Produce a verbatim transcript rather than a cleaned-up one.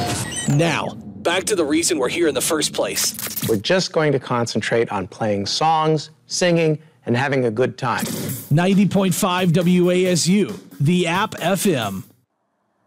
Now, back to the reason we're here in the first place. We're just going to concentrate on playing songs, singing, and having a good time. ninety point five W A S U, the App F M.